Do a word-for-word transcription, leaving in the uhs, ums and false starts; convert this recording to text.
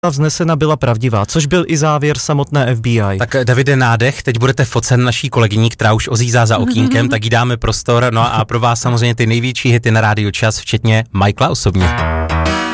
vznesena byla pravdivá, což byl i závěr samotné F B I. Tak Davide, nádech, teď budete focen naší kolegyní, která už ozízá za okýnkem, tak jí dáme prostor, no a pro vás samozřejmě ty největší hity na Rádiu Čas, včetně Michaela osobně.